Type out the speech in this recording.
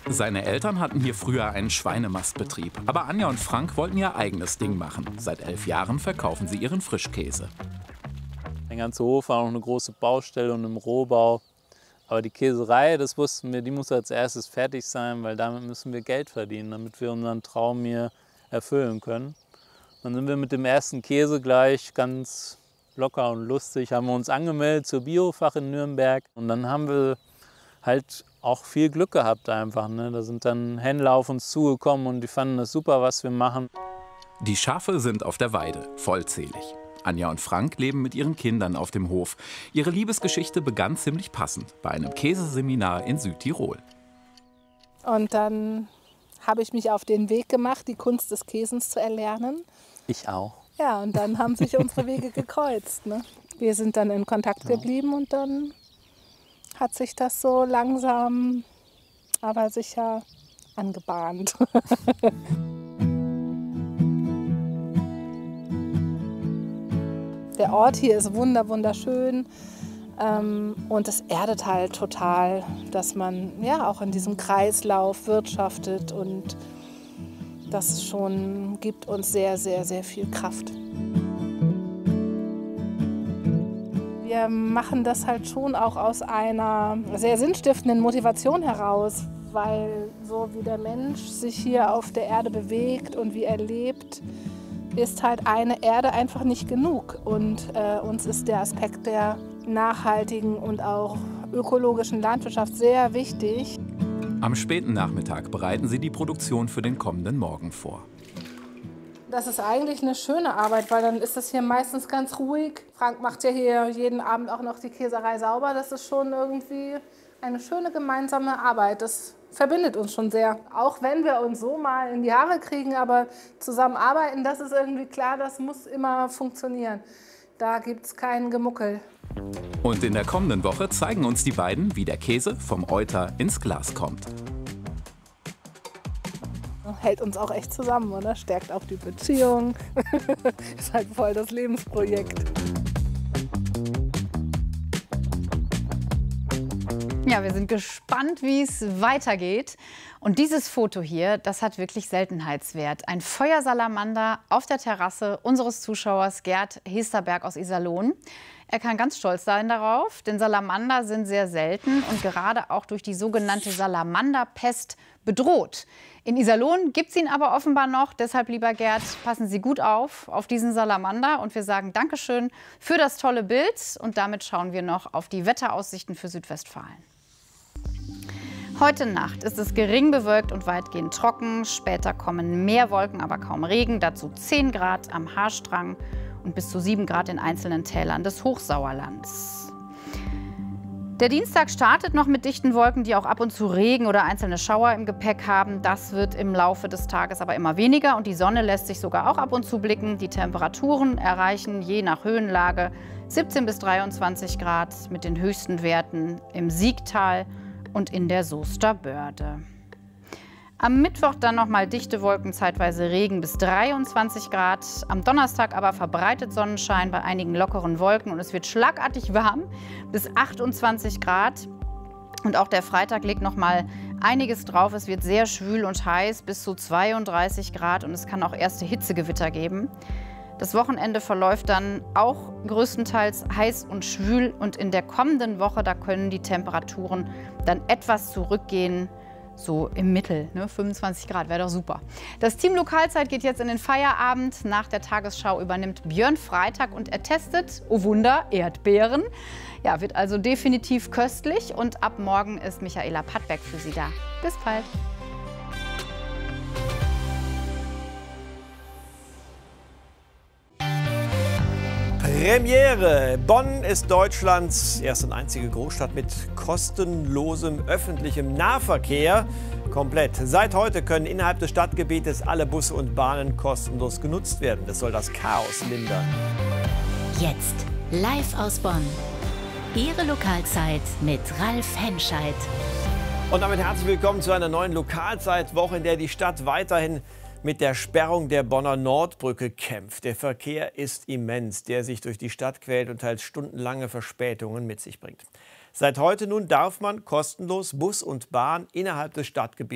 Seine Eltern hatten hier früher einen Schweinemastbetrieb. Aber Anja und Frank wollten ihr eigenes Ding machen. Seit 11 Jahren verkaufen sie ihren Frischkäse. Der ganze Hof war noch eine große Baustelle und im Rohbau. Aber die Käserei, das wussten wir, die muss als erstes fertig sein, weil damit müssen wir Geld verdienen, damit wir unseren Traum hier erfüllen können. Dann sind wir mit dem ersten Käse gleich ganz locker und lustig, haben wir uns angemeldet zur Biofach in Nürnberg. Und dann haben wir halt auch viel Glück gehabt einfach, ne? Da sind dann Händler auf uns zugekommen und die fanden das super, was wir machen. Die Schafe sind auf der Weide, vollzählig. Anja und Frank leben mit ihren Kindern auf dem Hof. Ihre Liebesgeschichte begann ziemlich passend, bei einem Käseseminar in Südtirol. Und dann habe ich mich auf den Weg gemacht, die Kunst des Käsens zu erlernen. Ich auch. Ja, und dann haben sich unsere Wege gekreuzt, ne? Wir sind dann in Kontakt geblieben und dann hat sich das so langsam, aber sicher angebahnt. Der Ort hier ist wunderschön und es erdet halt total, dass man ja auch in diesem Kreislauf wirtschaftet und das schon gibt uns sehr viel Kraft. Wir machen das halt schon auch aus einer sehr sinnstiftenden Motivation heraus, weil so wie der Mensch sich hier auf der Erde bewegt und wie er lebt, ist halt eine Erde einfach nicht genug. Und uns ist der Aspekt der nachhaltigen und auch ökologischen Landwirtschaft sehr wichtig. Am späten Nachmittag bereiten sie die Produktion für den kommenden Morgen vor. Das ist eigentlich eine schöne Arbeit, weil dann ist das hier meistens ganz ruhig. Frank macht ja hier jeden Abend auch noch die Käserei sauber. Das ist schon irgendwie eine schöne gemeinsame Arbeit. Das verbindet uns schon sehr. Auch wenn wir uns so mal in die Haare kriegen, aber zusammen arbeiten, das ist irgendwie klar, das muss immer funktionieren. Da gibt es kein Gemuckel. Und in der kommenden Woche zeigen uns die beiden, wie der Käse vom Euter ins Glas kommt. Hält uns auch echt zusammen, oder? Stärkt auch die Beziehung. Ist halt voll das Lebensprojekt. Ja, wir sind gespannt, wie es weitergeht. Und dieses Foto hier, das hat wirklich Seltenheitswert. Ein Feuersalamander auf der Terrasse unseres Zuschauers Gerd Hesterberg aus Iserlohn. Er kann ganz stolz sein darauf, denn Salamander sind sehr selten und gerade auch durch die sogenannte Salamanderpest bedroht. In Iserlohn gibt es ihn aber offenbar noch. Deshalb, lieber Gerd, passen Sie gut auf diesen Salamander. Und wir sagen Dankeschön für das tolle Bild. Und damit schauen wir noch auf die Wetteraussichten für Südwestfalen. Heute Nacht ist es gering bewölkt und weitgehend trocken. Später kommen mehr Wolken, aber kaum Regen. Dazu 10 Grad am Haarstrang und bis zu 7 Grad in einzelnen Tälern des Hochsauerlands. Der Dienstag startet noch mit dichten Wolken, die auch ab und zu Regen oder einzelne Schauer im Gepäck haben. Das wird im Laufe des Tages aber immer weniger und die Sonne lässt sich sogar auch ab und zu blicken. Die Temperaturen erreichen je nach Höhenlage 17 bis 23 Grad mit den höchsten Werten im Siegtal und in der Soester Börde. Am Mittwoch dann noch mal dichte Wolken, zeitweise Regen bis 23 Grad. Am Donnerstag aber verbreitet Sonnenschein bei einigen lockeren Wolken und es wird schlagartig warm bis 28 Grad. Und auch der Freitag legt noch mal einiges drauf. Es wird sehr schwül und heiß bis zu 32 Grad und es kann auch erste Hitzegewitter geben. Das Wochenende verläuft dann auch größtenteils heiß und schwül und in der kommenden Woche, da können die Temperaturen dann etwas zurückgehen. So im Mittel, ne? 25 Grad, wäre doch super. Das Team Lokalzeit geht jetzt in den Feierabend. Nach der Tagesschau übernimmt Björn Freitag und er testet, oh Wunder, Erdbeeren. Ja, wird also definitiv köstlich. Und ab morgen ist Michaela Pattberg für Sie da. Bis bald. Premiere! Bonn ist Deutschlands erste und einzige Großstadt mit kostenlosem öffentlichem Nahverkehr. Komplett. Seit heute können innerhalb des Stadtgebietes alle Busse und Bahnen kostenlos genutzt werden. Das soll das Chaos lindern. Jetzt live aus Bonn. Ihre Lokalzeit mit Ralf Henscheid. Und damit herzlich willkommen zu einer neuen Lokalzeitwoche, in der die Stadt weiterhin mit der Sperrung der Bonner Nordbrücke kämpft. Der Verkehr ist immens, der sich durch die Stadt quält und teils stundenlange Verspätungen mit sich bringt. Seit heute nun darf man kostenlos Bus und Bahn innerhalb des Stadtgebiets